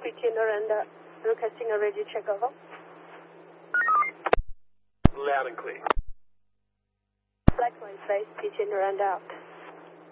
PT Noranda, requesting a radio check over. Loud and clear. Black line space, PT Noranda out.